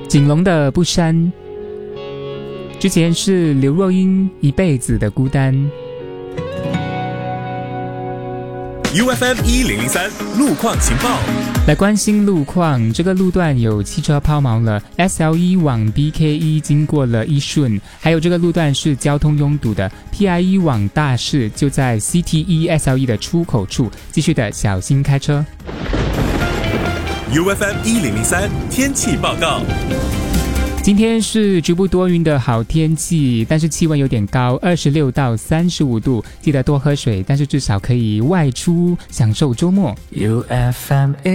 景龙的不删，之前是刘若英一辈子的孤单。 UFM 1003路况情报， 来关心路况，这个路段有汽车抛锚了 ，SL1 往 BK1 经过了一顺，还有这个路段是交通拥堵的 ，PI1 往大士就在 CT1 SL1 的出口处，继续的小心开车。 UFM 1003天气报告。 今天是局部多云的好天气，但是气温有点高，26到35度，记得多喝水，但是至少可以外出享受周末。 UFM